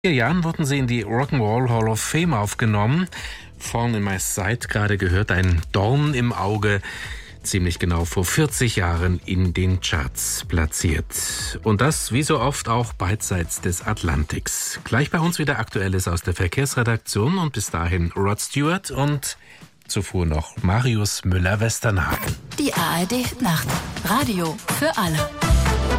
Jahren wurden sie in die Rock'n'Roll Hall of Fame aufgenommen. Von In My Sight gerade gehört, ein Dorn im Auge, ziemlich genau vor 40 Jahren in den Charts platziert. Und das, wie so oft, auch beidseits des Atlantiks. Gleich bei uns wieder Aktuelles aus der Verkehrsredaktion und bis dahin Rod Stewart und zuvor noch Marius Müller-Westernhagen. Die ARD Nacht. Radio für alle.